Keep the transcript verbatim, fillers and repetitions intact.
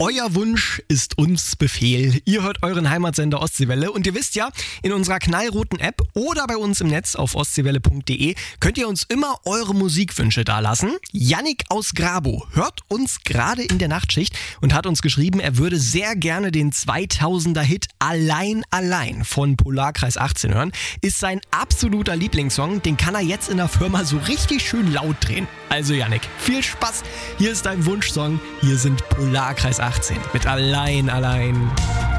Euer Wunsch ist uns Befehl. Ihr hört euren Heimatsender Ostseewelle und ihr wisst ja, in unserer knallroten App oder bei uns im Netz auf ostseewelle punkt de könnt ihr uns immer eure Musikwünsche dalassen. Yannick aus Grabo hört uns gerade in der Nachtschicht und hat uns geschrieben, er würde sehr gerne den zweitausender Hit Allein, Allein von Polarkreis achtzehn hören. Ist sein absoluter Lieblingssong, den kann er jetzt in der Firma so richtig schön laut drehen. Also Yannick, viel Spaß. Hier ist dein Wunschsong. Hier sind Polarkreis achtzehn mit Allein, Allein.